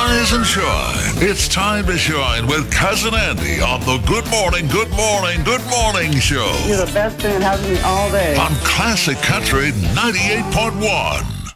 Rise and shine. It's time to shine with Cousin Andy on the Good Morning, Good Morning, Good Morning Show You're the best thing that happens to me all day. on Classic Country 98.1.